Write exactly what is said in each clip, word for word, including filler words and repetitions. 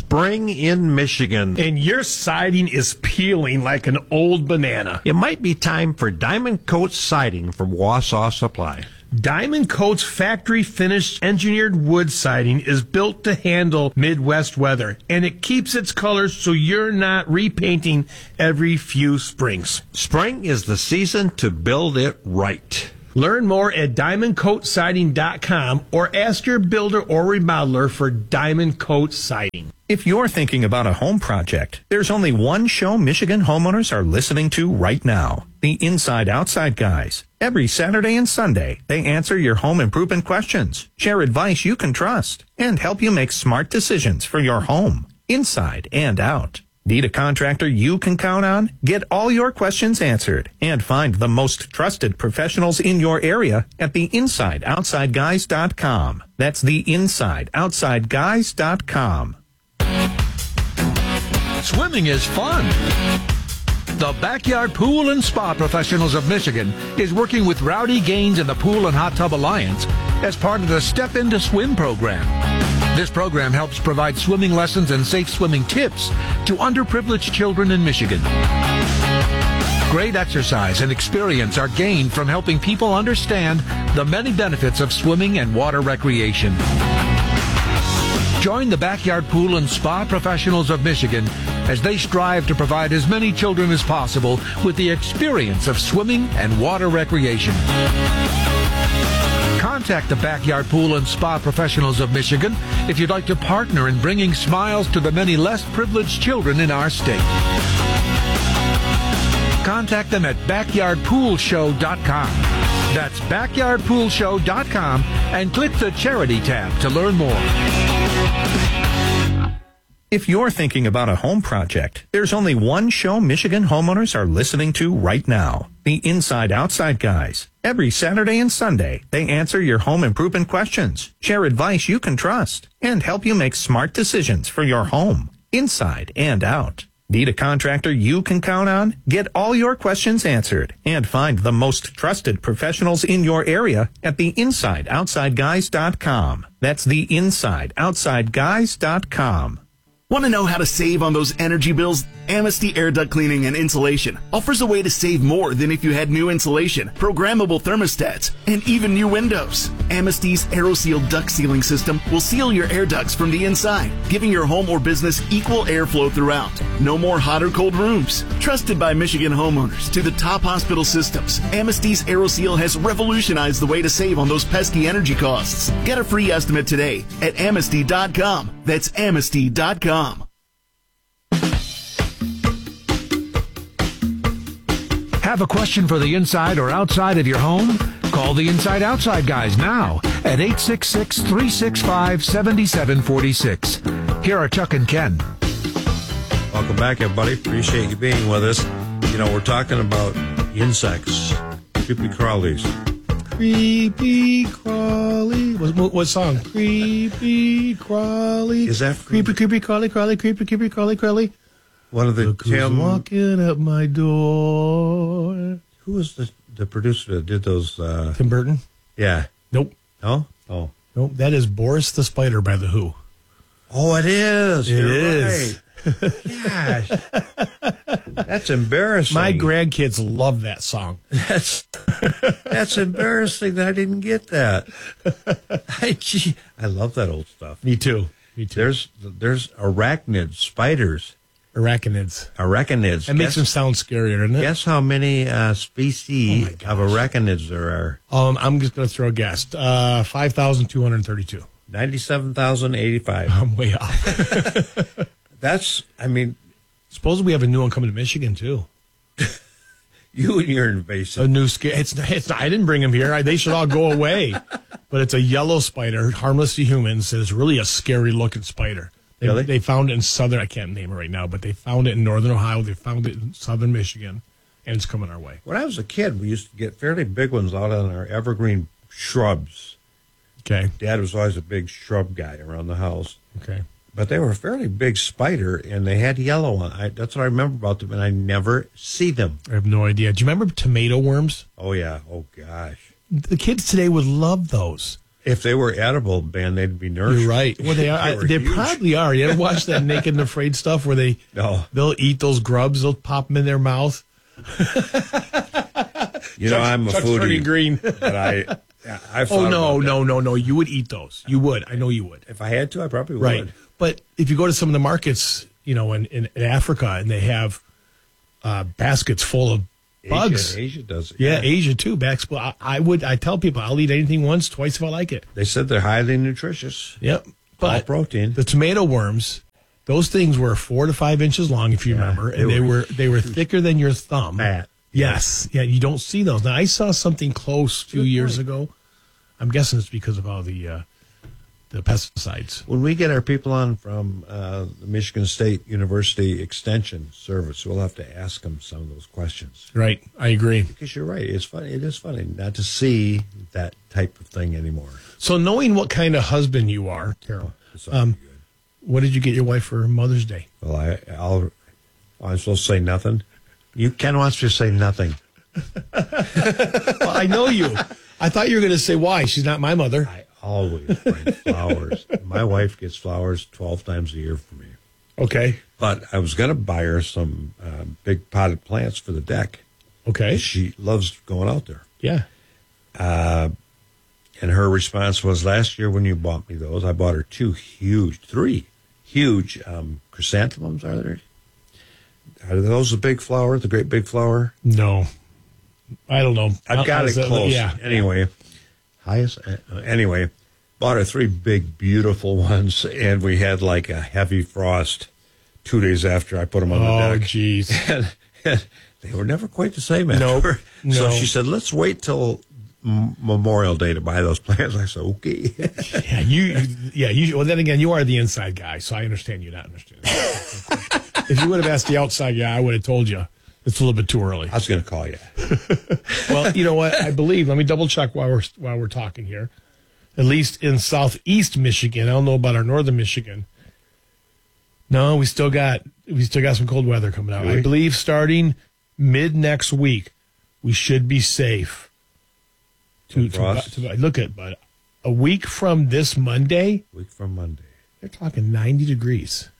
spring in Michigan. And your siding is peeling like an old banana. It might be time for Diamond Coat Siding from Wausau Supply. Diamond Coat's factory-finished engineered wood siding is built to handle Midwest weather, and it keeps its colors so you're not repainting every few springs. Spring is the season to build it right. Learn more at diamond coat siding dot com or ask your builder or remodeler for Diamond Coat Siding. If you're thinking about a home project, there's only one show Michigan homeowners are listening to right now. The Inside Outside Guys. Every Saturday and Sunday, they answer your home improvement questions, share advice you can trust, and help you make smart decisions for your home, inside and out. Need a contractor you can count on? Get all your questions answered and find the most trusted professionals in your area at the inside outside guys dot com. That's the inside outside guys dot com. Swimming is fun. The Backyard Pool and Spa Professionals of Michigan is working with Rowdy Gaines and the Pool and Hot Tub Alliance as part of the Step Into Swim program. This program helps provide swimming lessons and safe swimming tips to underprivileged children in Michigan. Great exercise and experience are gained from helping people understand the many benefits of swimming and water recreation. Join the Backyard Pool and Spa Professionals of Michigan as they strive to provide as many children as possible with the experience of swimming and water recreation. Contact the Backyard Pool and Spa Professionals of Michigan if you'd like to partner in bringing smiles to the many less privileged children in our state. Contact them at backyard pool show dot com. That's backyard pool show dot com and click the Charity tab to learn more. If you're thinking about a home project, there's only one show Michigan homeowners are listening to right now. The Inside Outside Guys. Every Saturday and Sunday, they answer your home improvement questions, share advice you can trust, and help you make smart decisions for your home, inside and out. Need a contractor you can count on? Get all your questions answered and find the most trusted professionals in your area at the inside outside guys dot com. That's the inside outside guys dot com. Want to know how to save on those energy bills? Amnesty Air Duct Cleaning and Insulation offers a way to save more than if you had new insulation, programmable thermostats, and even new windows. Amnesty's AeroSeal duct sealing system will seal your air ducts from the inside, giving your home or business equal airflow throughout. No more hot or cold rooms. Trusted by Michigan homeowners to the top hospital systems, Amnesty's AeroSeal has revolutionized the way to save on those pesky energy costs. Get a free estimate today at amnesty dot com. That's amnesty dot com. Have a question for the inside or outside of your home? Call the Inside Outside Guys now at eight six six, three six five, seven seven four six. Here are Chuck and Ken. Welcome back, everybody. Appreciate you being with us. You know, we're talking about insects, creepy crawlies. Creepy crawly. What, what, what song? Creepy crawly. Is that from- creepy, creepy crawly, crawly, creepy, creepy crawly, crawly? One of the Look who's Tim walking up my door. Who was the the producer that did those? Uh, Tim Burton? Yeah. Nope. No. Oh. Nope. That is Boris the Spider by The Who. Oh, it is. It You're is. Right. Gosh, that's embarrassing. My grandkids love that song. That's that's embarrassing that I didn't get that. I, gee, I love that old stuff. Me too. Me too. There's there's arachnids, spiders, arachnids. Arachnids. That makes guess, them sound scarier, doesn't it? Guess how many uh, species Oh of arachnids there are? Um, I'm just going to throw a guess. Uh, five thousand two hundred thirty-two. Ninety-seven thousand eighty-five. I'm way off. That's, I mean, suppose we have a new one coming to Michigan too. You and your invasive. A new scare. It's, it's not, I didn't bring them here. I, they should all go away. But it's a yellow spider, harmless to humans. It's really a scary looking spider. They, Really? they found it in southern, I can't name it right now, but they found it in northern Ohio. They found it in southern Michigan, and it's coming our way. When I was a kid, we used to get fairly big ones out on our evergreen shrubs. Okay. Dad was always a big shrub guy around the house. Okay. But they were a fairly big spider, and they had yellow on. I, that's what I remember about them, and I never see them. I have no idea. Do you remember tomato worms? Oh, yeah. Oh, gosh. The kids today would love those. If they were edible, man, they'd be nourished. You're right. Well, they are. They they were huge. probably are. You ever watch that Naked and Afraid stuff where they No. they'll eat those grubs? They'll pop them in their mouth. You know, Chuck's- I'm a Chuck's foodie, turning green. but I, I thought Oh no, about no, that. no, no! You would eat those. You would. I know you would. If I had to, I probably would. Right. But if you go to some of the markets, you know, in, in, in Africa, and they have uh, baskets full of bugs. Asia, Asia does it. Yeah, Asia too. Bags. I, I would. I tell people I'll eat anything once, twice if I like it. They said they're highly nutritious. Yep. All But protein. the tomato worms, those things were four to five inches long, if you Yeah, remember, they and they were were they were thicker than your thumb. Fat. Yes. Yeah, you don't see those. Now, I saw something close a few years ago. I'm guessing it's because of all the uh, the pesticides. When we get our people on from uh, the Michigan State University Extension Service, we'll have to ask them some of those questions. Right. I agree. Because you're right. It's funny. It is funny not to see that type of thing anymore. So, knowing what kind of husband you are, Carol, It's not um, good. what did you get your wife for Mother's Day? Well, I, I'll, I'm supposed to say nothing. You Ken wants me to say nothing. Well, I know you. I thought you were going to say why. She's not my mother. I always bring flowers. My wife gets flowers twelve times a year for me. Okay. But I was going to buy her some uh, big potted plants for the deck. Okay. She loves going out there. Yeah. And her response was, last year when you bought me those, I bought her two huge, three huge um, chrysanthemums, are there? Are those the big flower, the great big flower? No. I don't know. I've got How's it that- close. Yeah. Anyway, highest. Uh, anyway, bought her three big, beautiful ones, and we had like a heavy frost two days after I put them on Oh, the deck. jeez. And, and they were never quite the same Nope. after. No. So she said, let's wait till M- Memorial Day to buy those plants. I said, okay. Yeah, you. Yeah, you. Well, then again, you are the inside guy, so I understand you not understanding. If you would have asked the outside guy, I would have told you it's a little bit too early. I was going to call you. Well, you know what? I believe. Let me double check while we're while we're talking here. At least in southeast Michigan, I don't know about our northern Michigan. No, we still got we still got some cold weather coming out. I Really? believe starting mid next week, we should be safe. To, Some to, frost? to look at, but a week from this Monday, Week from Monday. they're talking ninety degrees.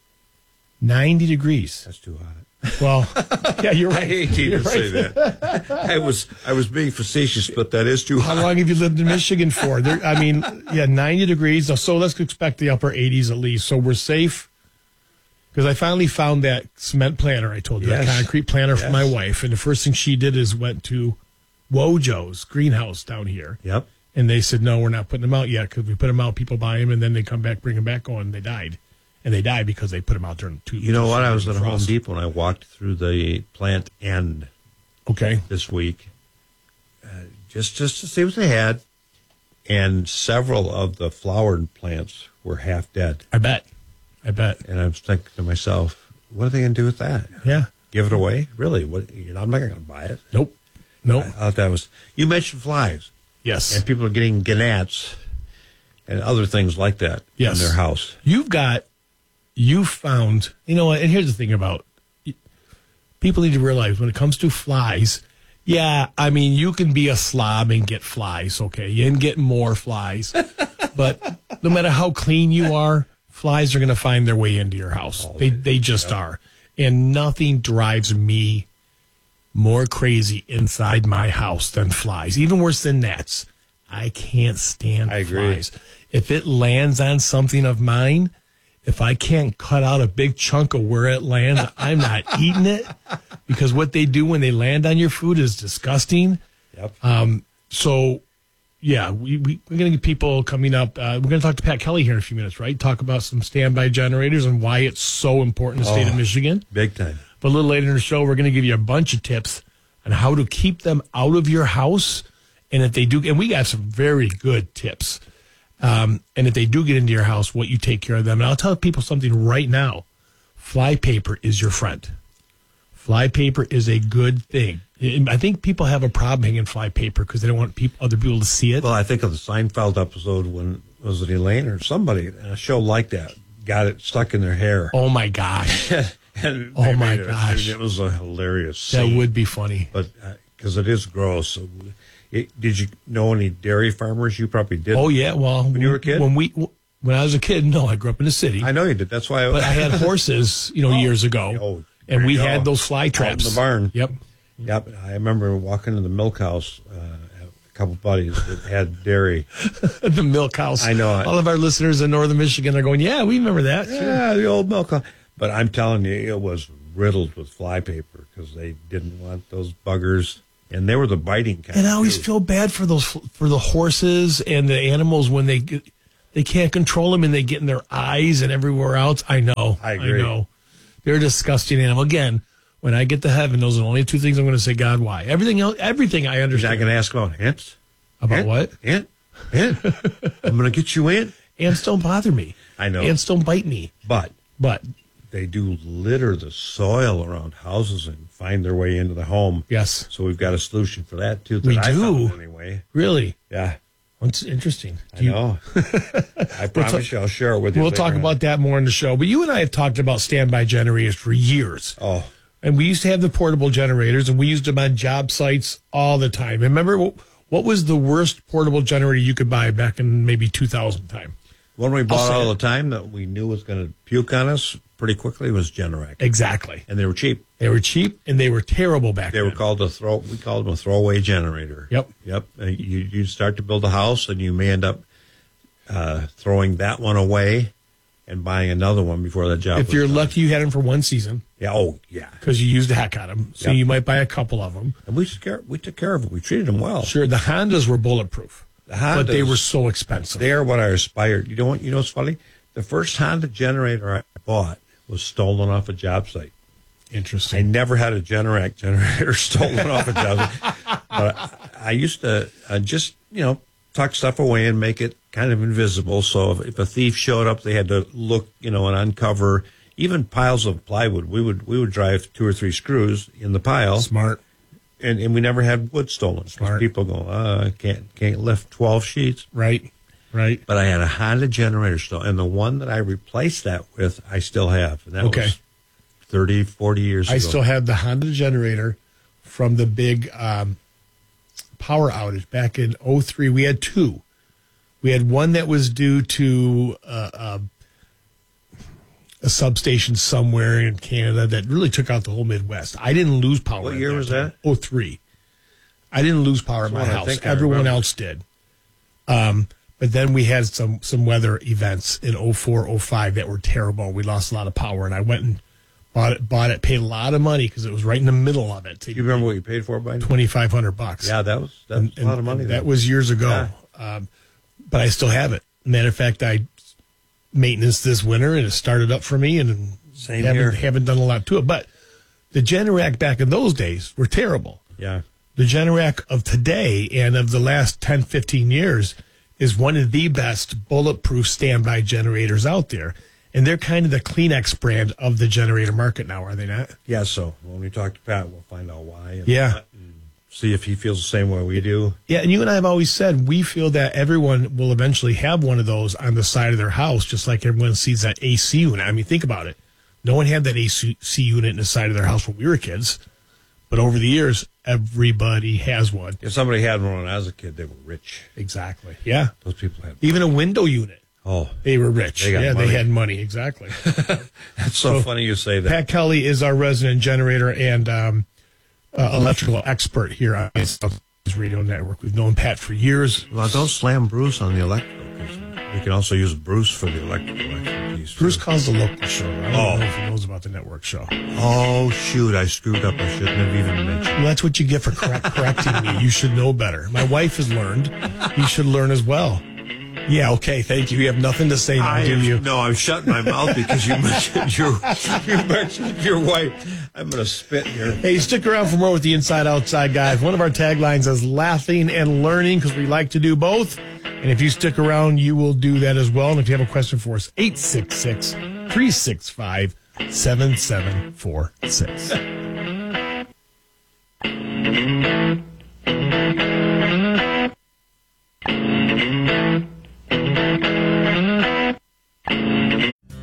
ninety degrees. That's too hot. Well, yeah, you're I right. hate to You're even say right. that. I was I was being facetious, but that is too How hot. long have you lived in Michigan for? There, I mean, yeah, ninety degrees. So let's expect the upper eighties at least. So we're safe. Because I finally found that cement planter I told you, Yes. that concrete planter for Yes. my wife. And the first thing she did is went to Wojo's greenhouse down here. Yep. And they said, no, we're not putting them out yet because we put them out, people buy them, and then they come back, bring them back going, they died. And they died because they put them out during two. You know what? I was at during Home frost. Depot and I walked through the plant end Okay. this week, uh, just just to see what they had, and several of the flowered plants were half dead. I bet. I bet. And I was thinking to myself, what are they going to do with that? Yeah. Give it away? Really? What? You know, I'm not going to buy it. Nope. Nope. I thought that was. You mentioned flies, Yes. and people are getting gnats and other things like that Yes. in their house. You've got, you found, you know what, and here's the thing about, people need to realize when it comes to flies, yeah, I mean, you can be a slob and get flies, okay? You can get more flies. But no matter how clean you are, flies are going to find their way into your house. They, they just are. And nothing drives me more crazy inside my house than flies, even worse than gnats. I can't stand I agree. flies. If it lands on something of mine, if I can't cut out a big chunk of where it lands, I'm not eating it, because what they do when they land on your food is disgusting. Yep. So, yeah, we, we, we're going to get people coming up. Uh, we're going to talk to Pat Kelly here in a few minutes, right? Talk about some standby generators and why it's so important in the state of Oh. Michigan. Big time. But a little later in the show, we're going to give you a bunch of tips on how to keep them out of your house. And if they do, and we got some very good tips. Um, and if they do get into your house, what you take care of them. And I'll tell people something right now. Fly paper is your friend. Fly paper is a good thing. I think people have a problem hanging fly paper because they don't want people, other people to see it. Well, I think of the Seinfeld episode when, was it Elaine or somebody, a show like that, got it stuck in their hair. Oh, my gosh. And Oh, they my made it- gosh. It was a hilarious That scene. would be funny. But because it is gross. So It- did you know any dairy farmers? You probably did. Oh yeah, well, When you were a kid? when we when I was a kid, no, I grew up in the city, I know you did. That's why. I, but I had horses, you know, years ago, Oh, and there we you go. had those fly Out in traps the barn. Yep. Yep. I remember walking to the milk house. Uh, a couple buddies that had dairy. The milk house. I know it. All of our listeners in northern Michigan are going, yeah, we remember that. Sure. Yeah, the old milk house. But I'm telling you, it was riddled with flypaper because they didn't want those buggers, and they were the biting kind. And I always too. feel bad for those for the horses and the animals when they get, they can't control them and they get in their eyes and everywhere else. I know. I agree. know. They're a disgusting animal. Again, when I get to heaven, those are the only two things I'm going to say, God, why? Everything else, everything I You're not understand. going to ask about ants? About Ant? what? Ant? Ant? I'm going to get you in. Ants don't bother me. I know. Ants don't bite me. But But they do litter the soil around houses and find their way into the home. yes, So we've got a solution for that too. That We I do. found anyway. really, Yeah, it's interesting. I Do you- know. I promise you, I'll share it with you. We'll later talk on. about that more in the show. But you and I have talked about standby generators for years. Oh, And we used to have the portable generators, and we used them on job sites all the time. Remember, what, what was the worst portable generator you could buy back in maybe two thousand time? one we bought say all it. the time that we knew was going to puke on us pretty quickly was Generac, Exactly. and they were cheap. They were cheap, and they were terrible back They then. were called a throw. We called them a throwaway generator. Yep. Yep. Uh, You you start to build a house, and you may end up uh, throwing that one away and buying another one before that job. If was you're done. lucky, you had them for one season Yeah. Oh, yeah. because you used the heck out of them. So Yep. you might buy a couple of them. And we took care. We took care of them. We treated them well. Sure, the Hondas were bulletproof, The but they Hondas- were so expensive. They are what I aspired. You know what? You know what's funny? The first Honda generator I bought was stolen off a job site. I Interesting. never had a Generac generator stolen off a job site. But I, I used to uh, just, you know, tuck stuff away and make it kind of invisible. So if, if a thief showed up, they had to look, you know, and uncover even piles of plywood. We would we would drive two or three screws in the pile, Smart. and, and we never had wood stolen. 'Cause Smart. people go, uh, can't can't lift twelve sheets. Right. Right. But I had a Honda generator still, and the one that I replaced that with, I still have. And that Okay. was thirty, forty years I ago. still have the Honda generator from the big um, power outage back in oh three. We had two. We had one that was due to uh, uh, a substation somewhere in Canada that really took out the whole Midwest. I didn't lose power. What at year was time. that? oh three. I didn't lose power at That's my what I house. think I Everyone remember. else did. Um, but then we had some some weather events in oh four, oh five that were terrible. We lost a lot of power, and I went and bought it, bought it, paid a lot of money because it was right in the middle of it. You remember what you paid for it by now? twenty-five hundred bucks. Yeah, that was, that was And- a lot of money. and then. that was years ago. Um, but I still have it. Matter of fact, I maintenance this winter and it started up for me, and Same haven't, here. haven't done a lot to it. But the Generac back in those days were terrible. Yeah. The Generac of today and of the last ten, fifteen years is one of the best bulletproof standby generators out there. And they're kind of the Kleenex brand of the generator market now, are they not? Yeah, so when we talk to Pat, we'll find out why. And Yeah. and see if he feels the same way we do. Yeah, and you and I have always said we feel that everyone will eventually have one of those on the side of their house, just like everyone sees that A C unit. I mean, think about it. No one had that A C unit in the side of their house when we were kids. But over the years, everybody has one. If somebody had one when I was a kid, they were rich. Exactly. Yeah. Those people had. Even a window unit. Oh, They were rich. They got yeah, money. they had money. Exactly. that's so, So, funny you say that. Pat Kelly is our resident generator and um, uh, electrical expert here on the Southeast Radio Network. We've known Pat for years. Well, don't slam Bruce on the electrical, because we can also use Bruce for the electrical expertise. Bruce too. calls the local show. I don't Oh. know if he knows about the network show. Oh, shoot, I screwed up. I shouldn't have even mentioned. Well, that's what you get for correct, correcting me. You should know better. My wife has learned. You should learn as well. Yeah, okay, thank you. You have nothing to say now, do you? No, I'm shutting my mouth because you mentioned your, you mentioned your wife. I'm going to spit here. Hey, stick around for more with the Inside Outside guys. One of our taglines is laughing and learning because we like to do both. And if you stick around, you will do that as well. And if you have a question for us, eight six six, three six five, seven seven four six.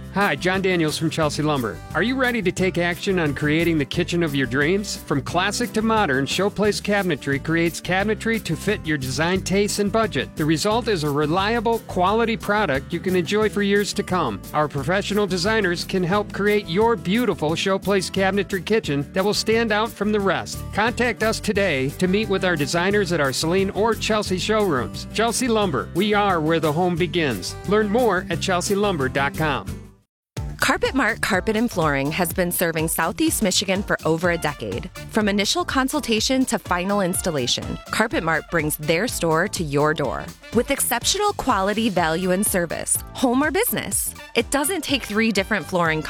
Hi, John Daniels from Chelsea Lumber. Are you ready to take action on creating the kitchen of your dreams? From classic to modern, Showplace Cabinetry creates cabinetry to fit your design tastes and budget. The result is a reliable, quality product you can enjoy for years to come. Our professional designers can help create your beautiful Showplace Cabinetry kitchen that will stand out from the rest. Contact us today to meet with our designers at our Saline or Chelsea showrooms. Chelsea Lumber, we are where the home begins. Learn more at chelsea lumber dot com. Carpet Mart Carpet and Flooring has been serving Southeast Michigan for over a decade. From initial consultation to final installation, Carpet Mart brings their store to your door. With exceptional quality, value, and service, home or business, it doesn't take three different flooring